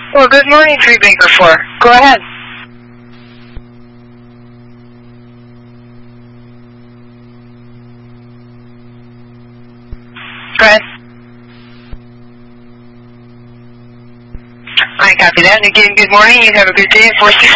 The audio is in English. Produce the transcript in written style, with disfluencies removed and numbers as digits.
Well, good morning, 3 Banker 4. Go ahead. Go ahead. I copy that. And again, good morning. You have a good day at 460.